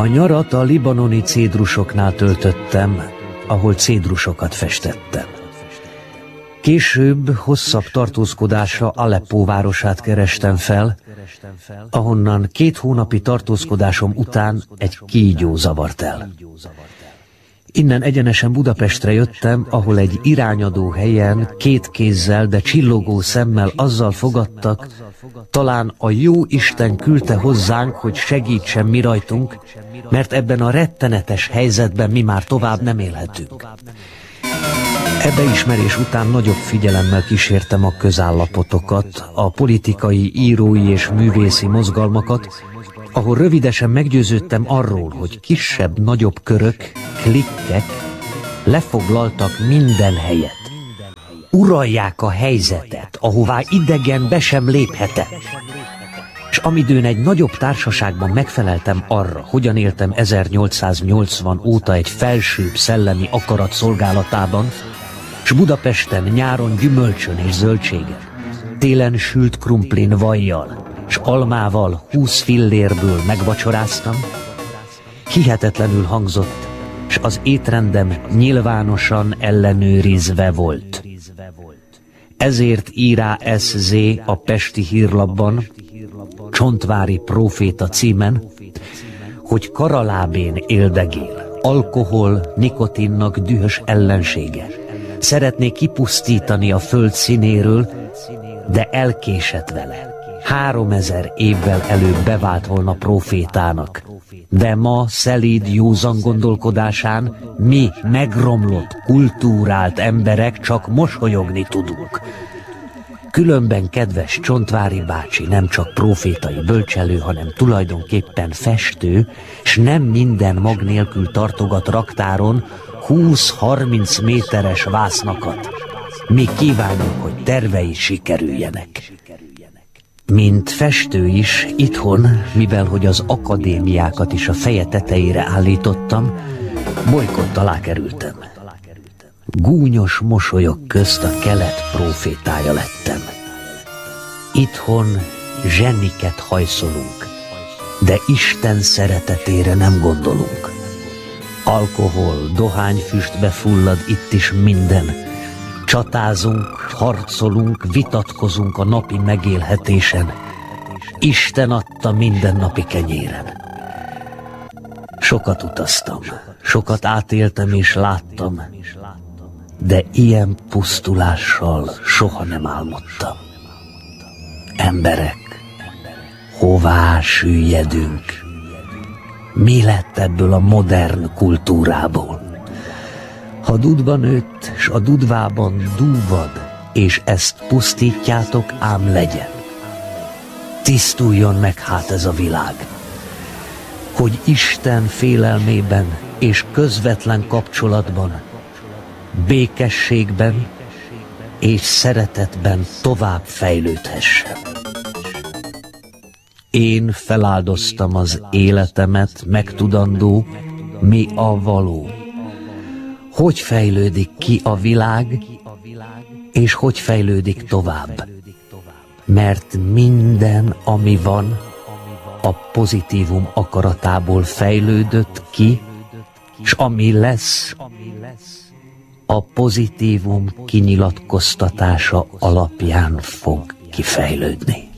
A nyarat a libanoni cédrusoknál töltöttem, ahol cédrusokat festettem. Később hosszabb tartózkodásra Aleppó városát kerestem fel, ahonnan 2 hónapi tartózkodásom után egy kígyó zavart el. Innen egyenesen Budapestre jöttem, ahol egy irányadó helyen 2 kézzel, de csillogó szemmel azzal fogadtak, talán a jó Isten küldte hozzánk, hogy segítsen mi rajtunk, mert ebben a rettenetes helyzetben mi már tovább nem élhetünk. E beismerés után nagyobb figyelemmel kísértem a közállapotokat, a politikai, írói és művészi mozgalmakat, ahol rövidesen meggyőződtem arról, hogy kisebb-nagyobb körök, klikkek lefoglaltak minden helyet. Uralják a helyzetet, ahová idegen be sem léphetett. És amidőn egy nagyobb társaságban megfeleltem arra, hogyan éltem 1880 óta egy felsőbb szellemi akarat szolgálatában, s Budapesten nyáron gyümölcsön és zöldségen, télen sült krumplin vajjal, s almával 20 fillérből megvacsoráztam, hihetetlenül hangzott, s az étrendem nyilvánosan ellenőrizve volt. Ezért írá S.Z. a Pesti Hírlapban, Csontvári próféta címen, hogy karalábén éldegél, alkohol, nikotinnak dühös ellensége. Szeretné kipusztítani a föld színéről, de elkésett vele. 3000 évvel előbb bevált volna prófétának. De ma szelíd józan gondolkodásán mi megromlott, kultúrált emberek csak mosolyogni tudunk. Különben kedves Csontvári bácsi nem csak prófétai bölcselő, hanem tulajdonképpen festő, s nem minden mag nélkül tartogat raktáron 20-30 méteres vásznakat. Mi kívánjuk, hogy tervei sikerüljenek. Mint festő is, itthon, mivel hogy az akadémiákat is a feje tetejére állítottam, bolykott alá kerültem. Gúnyos mosolyok közt a kelet prófétája lettem. Itthon zseniket hajszolunk, de Isten szeretetére nem gondolunk. Alkohol, dohányfüstbe fullad itt is minden. Csatázunk, harcolunk, vitatkozunk a napi megélhetésen. Isten adta mindennapi kenyéren. Sokat utaztam, sokat átéltem és láttam, de ilyen pusztulással soha nem álmodtam. Emberek, hová süllyedünk? Mi lett ebből a modern kultúrából? Ha dudva nőtt, s a dudvában dúvad, és ezt pusztítjátok, ám legyen. Tisztuljon meg hát ez a világ, hogy Isten félelmében és közvetlen kapcsolatban, békességben és szeretetben tovább fejlődhessen. Én feláldoztam az életemet, megtudandó, mi a való. Hogy fejlődik ki a világ, és hogy fejlődik tovább. Mert minden, ami van, a pozitívum akaratából fejlődött ki, s ami lesz, a pozitívum kinyilatkoztatása alapján fog kifejlődni.